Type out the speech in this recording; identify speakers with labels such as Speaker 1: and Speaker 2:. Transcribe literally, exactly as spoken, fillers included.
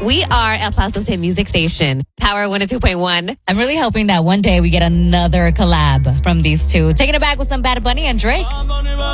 Speaker 1: We are El Paso's hit music station, Power one oh two point one.
Speaker 2: I'm really hoping that one day we get another collab from these two. Taking it back with some Bad Bunny and Drake.